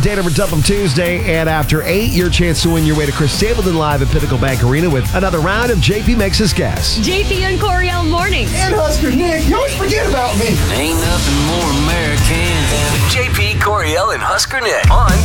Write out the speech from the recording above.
Day number Dump 'em Tuesday, and after 8, your chance to win your way to Chris Stapleton Live at Pinnacle Bank Arena with another round of JP Makes His Guess. JP and Coriel mornings. And Husker Nick, you always forget about me. Ain't nothing more American than JP, Coriel, and Husker Nick on